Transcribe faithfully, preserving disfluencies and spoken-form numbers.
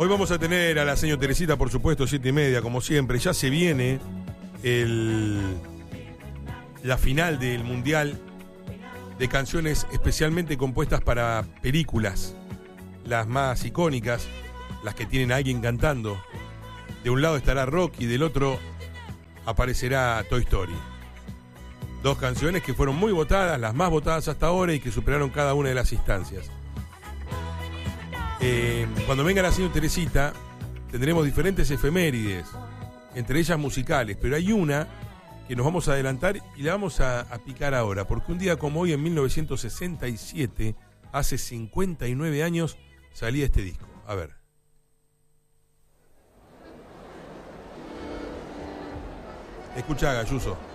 Hoy vamos a tener a la señora Teresita, por supuesto, siete y media, como siempre. Ya se viene el, la final del Mundial de canciones especialmente compuestas para películas, las más icónicas, las que tienen a alguien cantando. De un lado estará Rocky, del otro aparecerá Toy Story. Dos canciones que fueron muy votadas, las más votadas hasta ahora y que superaron cada una de las instancias. Eh, cuando venga la señora Teresita, tendremos diferentes efemérides, entre ellas musicales, pero hay una que nos vamos a adelantar y la vamos a, a picar ahora, porque un día como hoy, en mil novecientos sesenta y siete, hace cincuenta y nueve años, salía este disco. A ver. Escuchá, Gayuso.